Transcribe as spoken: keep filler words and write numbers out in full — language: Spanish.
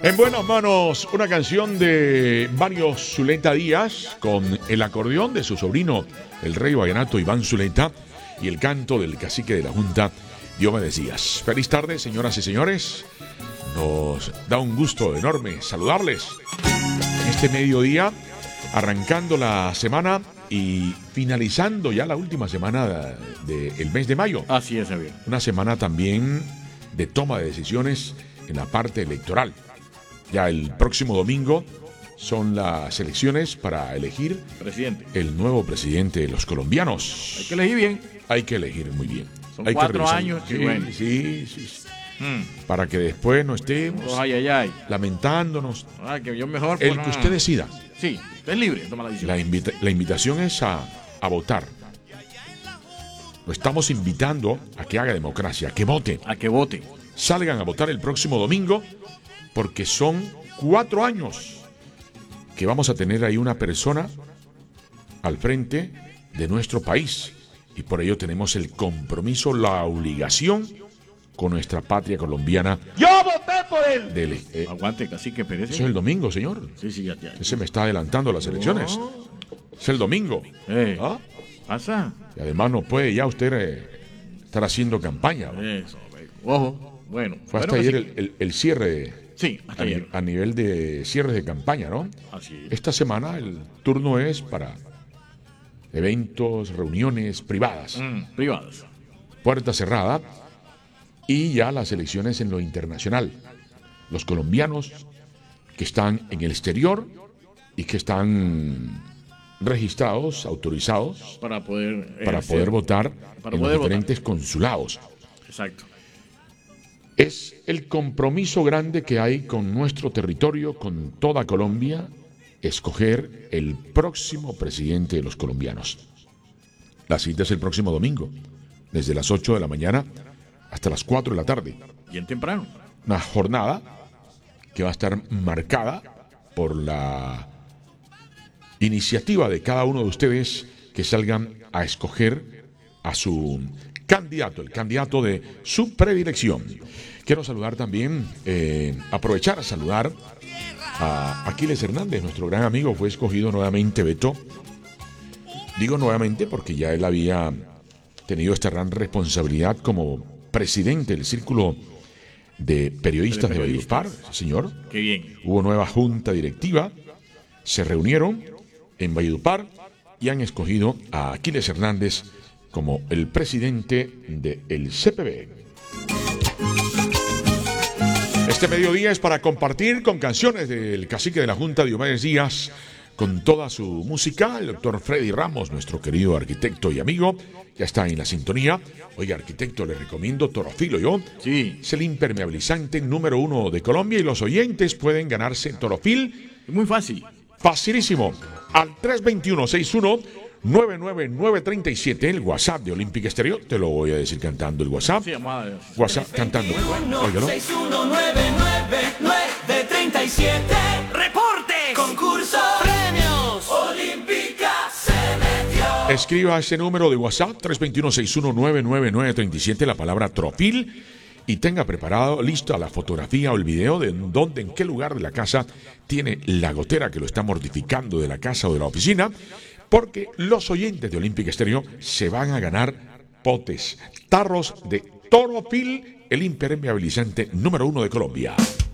En buenas manos, una canción de Mario Zuleta Díaz con el acordeón de su sobrino, el rey vallenato Iván Zuleta, y el canto del cacique de la Junta, Diomedes Díaz. Feliz tarde, señoras y señores. Nos da un gusto enorme saludarles en este mediodía, arrancando la semana y finalizando ya la última semana del mes de mayo. Así es, Javier. Una semana también de toma de decisiones en la parte electoral. Ya el próximo domingo son las elecciones para elegir presidente, el nuevo presidente de los colombianos. Hay que elegir bien. Hay que elegir muy bien. Son Hay cuatro que años. Sí, bueno. sí, sí. sí. Mm. Para que después no estemos ay, ay, ay. lamentándonos. Ah, que yo mejor. El por, que usted decida. Sí, usted es libre de tomar la decisión. La, invita la invitación es a, a votar. Lo estamos invitando a que haga democracia, a que vote. A que vote. Salgan a votar el próximo domingo, porque son cuatro años que vamos a tener ahí una persona al frente de nuestro país. Y por ello tenemos el compromiso, la obligación con nuestra patria colombiana. ¡Yo voté por él! Dele. Eh, Aguante, cacique Pérez. Eso es el domingo, señor. Sí, sí, ya, ya. Se me está adelantando las elecciones. No. Es el domingo. Eh, ¿Ah? ¿Pasa? Y además no puede ya usted eh, estar haciendo campaña. Eso, ojo. Bueno. Fue hasta bueno, ayer cacique. el, el, el cierre de, Sí, hasta a, ayer. a nivel de cierres de campaña, ¿no? Así es. Esta semana el turno es para eventos, reuniones privadas, Mm, privadas. puerta cerrada, y ya las elecciones en lo internacional. Los colombianos que están en el exterior y que están registrados, autorizados Para poder. para ejercer. poder votar Para en poder los diferentes consulados. Exacto. Es el compromiso grande que hay con nuestro territorio, con toda Colombia, escoger el próximo presidente de los colombianos. La cita es el próximo domingo, desde las ocho de la mañana hasta las cuatro de la tarde. Bien temprano. Una jornada que va a estar marcada por la iniciativa de cada uno de ustedes que salgan a escoger a su candidato, el candidato de su predilección. Quiero saludar también, eh, aprovechar a saludar a Aquiles Hernández, nuestro gran amigo. Fue escogido nuevamente, Beto. Digo nuevamente porque ya él había tenido esta gran responsabilidad como presidente del Círculo de Periodistas de, de Valledupar, señor. Qué bien. Hubo nueva junta directiva, se reunieron en Valledupar y han escogido a Aquiles Hernández como el presidente del C P B. Este mediodía es para compartir con canciones del cacique de la Junta, Diomedes Díaz, con toda su música. El doctor Freddy Ramos, nuestro querido arquitecto y amigo, ya está en la sintonía. Oiga, arquitecto, le recomiendo Torofil, ¿yo? Sí. Es el impermeabilizante número uno de Colombia y los oyentes pueden ganarse Torofil. Es muy fácil. Facilísimo. Al tres dos uno, seis uno nueve nueve nueve tres siete, el WhatsApp de Olympic Stereo. Te lo voy a decir cantando el WhatsApp. Sí, amada. WhatsApp cantando. Óigalo. seis uno nueve nueve nueve tres siete. Reporte. Concurso. Premios. Olímpica se metió. Escriba ese número de WhatsApp, tres dos uno, seis uno nueve nueve nueve tres siete, la palabra Torofil, y tenga preparado, lista la fotografía o el video de dónde, en qué lugar de la casa tiene la gotera que lo está mortificando, de la casa o de la oficina, porque los oyentes de Olympic Stereo se van a ganar potes, tarros de Torofil, el impermeabilizante número uno de Colombia.